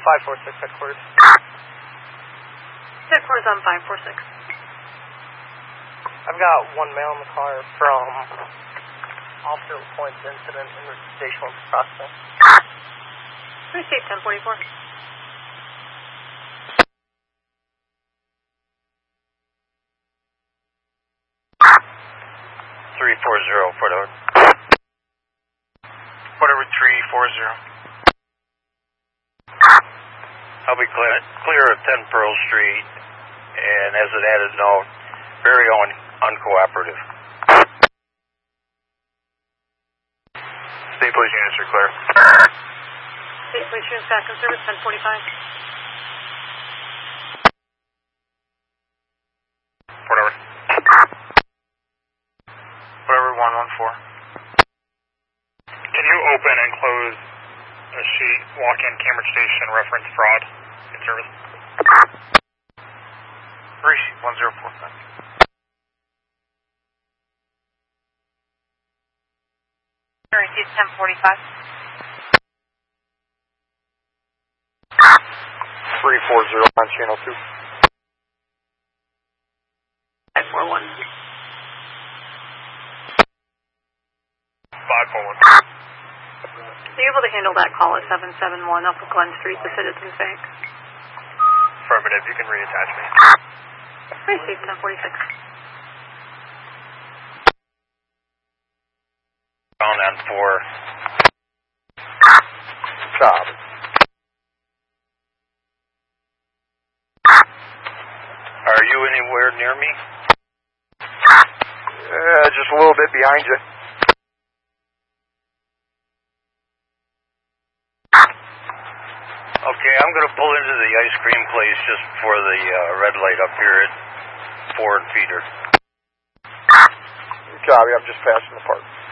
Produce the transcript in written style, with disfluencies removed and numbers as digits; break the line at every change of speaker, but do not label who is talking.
546 headquarters.
Headquarters on 546.
I've got one male in the car from Officer reports incident in the station with processing.
Receive 1044.
340, whatever. Whatever, 340. I'll be clear at 10 Pearl Street, and as an added note, very uncooperative. State Police units are clear.
State Police units back in service, 1045.
Whatever. Whatever, 114.
Can you open and close a sheet, walk-in camera station, reference fraud in service?
Receipt 1045.
Receive 1045.
340 on channel 2.
541.
541.
Are you able to handle that call at 771 up Glen Street, the Citizens Bank?
Affirmative, you can reattach me.
Receive 1046.
On 4.
Job.
Are you anywhere near me?
Just a little bit behind you.
Okay, I'm going to pull into the ice cream place just before the red light up here at Ford Feeder.
Copy, I'm just passing the park.